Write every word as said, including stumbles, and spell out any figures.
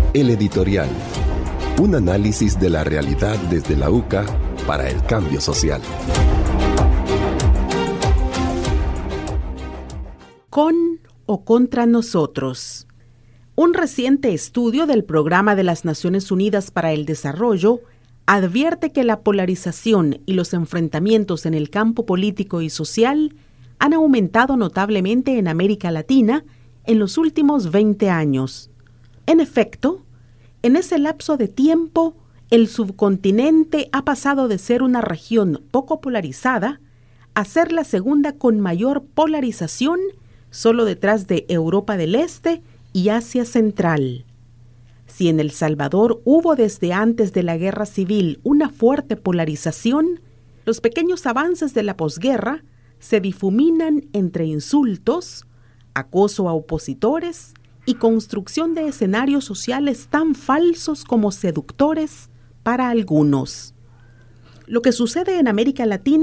El editorial. Un análisis de la realidad desde la U C A para el cambio social. Con o contra nosotros. Un reciente estudio del Programa de las Naciones Unidas para el Desarrollo advierte que la polarización y los enfrentamientos en el campo político y social han aumentado notablemente en América Latina en los últimos veinte años. En efecto, en ese lapso de tiempo, el subcontinente ha pasado de ser una región poco polarizada a ser la segunda con mayor polarización, solo detrás de Europa del Este y Asia Central. Si en El Salvador hubo desde antes de la Guerra Civil una fuerte polarización, los pequeños avances de la posguerra se difuminan entre insultos, acoso a opositores y construcción de escenarios sociales tan falsos como seductores para algunos. Lo que sucede en América Latina